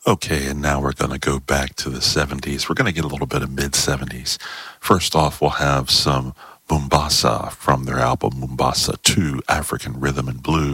Okay, and now we're going to go back to the 70s. We're going to get a little bit of mid 70s. First off, we'll have some Mombasa from their album Mombasa 2 African Rhythm and Blues.